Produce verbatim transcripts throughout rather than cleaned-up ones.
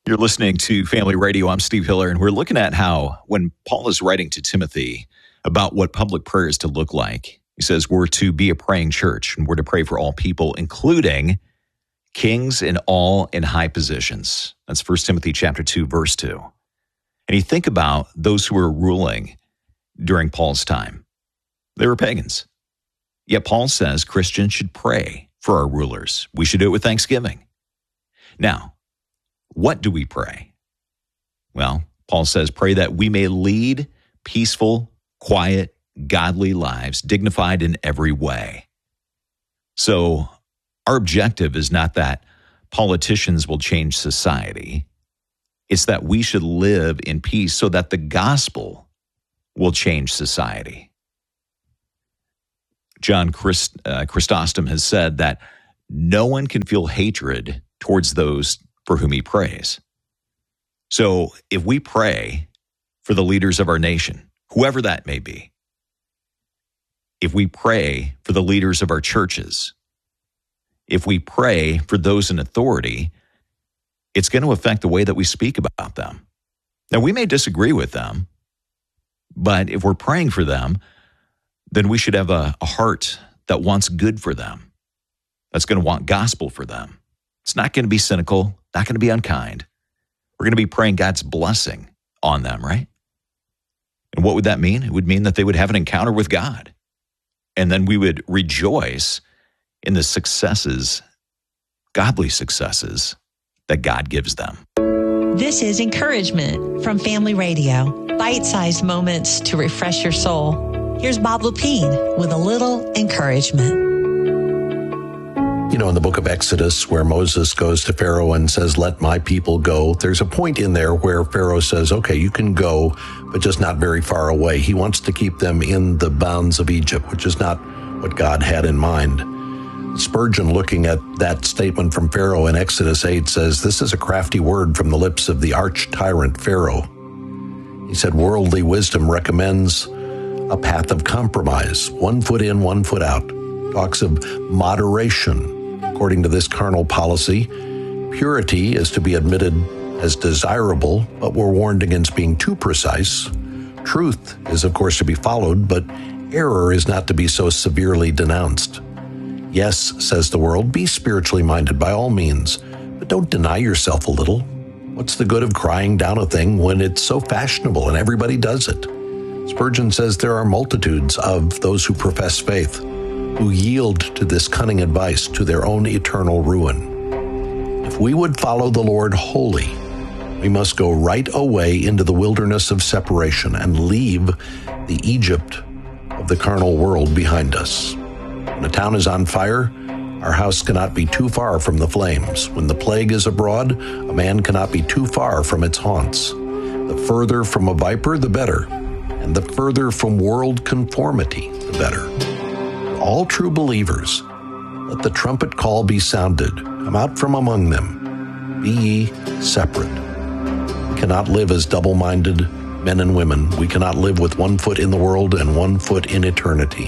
You're listening to Family Radio. I'm Steve Hiller, and we're looking at how when Paul is writing to Timothy about what public prayer is to look like, he says we're to be a praying church, and we're to pray for all people, including kings and all in high positions. That's First Timothy chapter two, verse two. And you think about those who were ruling during Paul's time. They were pagans. Yet Paul says Christians should pray for our rulers. We should do it with thanksgiving. Now, what do we pray? Well, Paul says, pray that we may lead peaceful, quiet, godly lives, dignified in every way. So our objective is not that politicians will change society. It's that we should live in peace so that the gospel will change society. John Christ, uh, Chrysostom has said that no one can feel hatred towards those for whom he prays. So if we pray for the leaders of our nation, whoever that may be, if we pray for the leaders of our churches, if we pray for those in authority, it's going to affect the way that we speak about them. Now, we may disagree with them, but if we're praying for them, then we should have a, a heart that wants good for them, that's going to want gospel for them. It's not going to be cynical, not going to be unkind. We're going to be praying God's blessing on them, right? And what would that mean? It would mean that they would have an encounter with God. And then we would rejoice in the successes, godly successes, that God gives them. This is Encouragement from Family Radio. Bite-sized moments to refresh your soul. Here's Bob Lepine with a little encouragement. You know, in the book of Exodus, where Moses goes to Pharaoh and says, let my people go, there's a point in there where Pharaoh says, okay, you can go, but just not very far away. He wants to keep them in the bounds of Egypt, which is not what God had in mind. Spurgeon, looking at that statement from Pharaoh in Exodus eight, says, this is a crafty word from the lips of the arch-tyrant Pharaoh. He said, worldly wisdom recommends a path of compromise, one foot in, one foot out. Talks of moderation. According to this carnal policy, purity is to be admitted as desirable, but we're warned against being too precise. Truth is, of course, to be followed, but error is not to be so severely denounced. Yes, says the world, be spiritually minded by all means, but don't deny yourself a little. What's the good of crying down a thing when it's so fashionable and everybody does it? Spurgeon says there are multitudes of those who profess faith who yield to this cunning advice to their own eternal ruin. If we would follow the Lord wholly, we must go right away into the wilderness of separation and leave the Egypt of the carnal world behind us. When a town is on fire, our house cannot be too far from the flames. When the plague is abroad, a man cannot be too far from its haunts. The further from a viper, the better, and the further from world conformity, the better. All true believers, let the trumpet call be sounded. Come out from among them. Be ye separate. We cannot live as double-minded men and women. We cannot live with one foot in the world and one foot in eternity.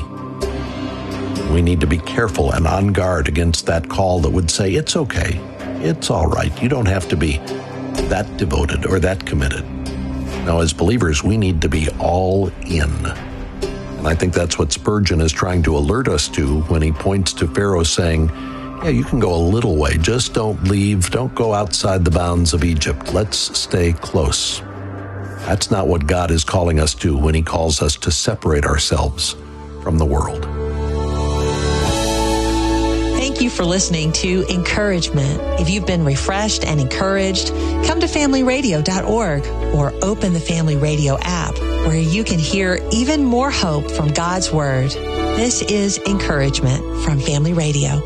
We need to be careful and on guard against that call that would say, it's okay, it's all right, you don't have to be that devoted or that committed. Now, as believers, we need to be all in. And I think that's what Spurgeon is trying to alert us to when he points to Pharaoh saying, yeah, you can go a little way, just don't leave, don't go outside the bounds of Egypt, let's stay close. That's not what God is calling us to when he calls us to separate ourselves from the world. Thank you for listening to Encouragement. If you've been refreshed and encouraged, come to family radio dot org or open the Family Radio app where you can hear even more hope from God's Word. This is Encouragement from Family Radio.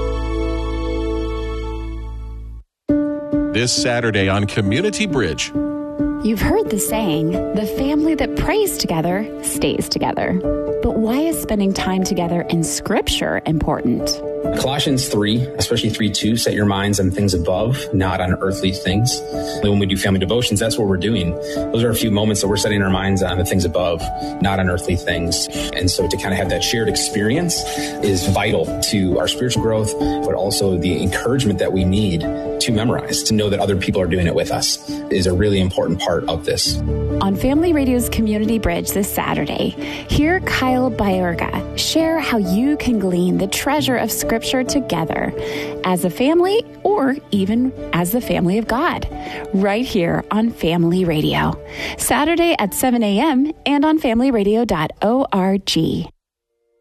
This Saturday on Community Bridge. You've heard the saying, the family that prays together stays together. But why is spending time together in Scripture important? Colossians three, especially three two, set your minds on things above, not on earthly things. When we do family devotions, that's what we're doing. Those are a few moments that we're setting our minds on the things above, not on earthly things. And so to kind of have that shared experience is vital to our spiritual growth, but also the encouragement that we need to memorize, to know that other people are doing it with us is a really important part of this. On Family Radio's Community Bridge this Saturday, hear Kyle Baerga share how you can glean the treasure of Scripture together as a family or even as the family of God, right here on Family Radio. Saturday at seven a.m. and on family radio dot org.